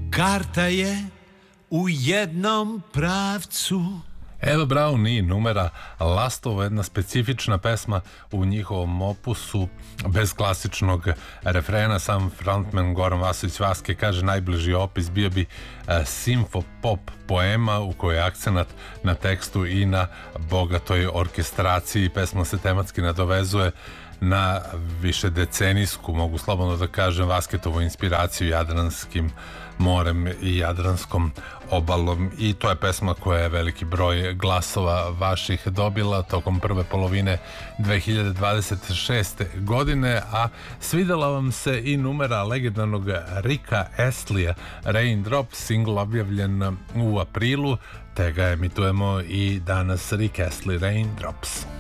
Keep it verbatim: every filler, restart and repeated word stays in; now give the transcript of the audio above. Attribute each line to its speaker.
Speaker 1: Karta je u jednom pravcu.
Speaker 2: Eva Braun i numera Lastovo, jedna specifična pesma u njihovom opusu, bez klasičnog refrena. Sam frontman Goran Vasović Vaske kaže najbliži opis bio bi e, simfopop poema u kojoj je akcenat na tekstu i na bogatoj orkestraciji. Pesma se tematski nadovezuje na višedecenijsku, mogu slobodno da kažem, Vasketovu inspiraciju Jadranskim morem i Jadranskom obalom, i to je pesma koja je veliki broj glasova vaših dobila tokom prve polovine dve hiljade dvadeset šeste godine, a svidela vam se i numera legendarnog Ricka Astleyja Raindrop, single objavljen u aprilu, te ga emitujemo i danas. Rick Astley, Raindrops.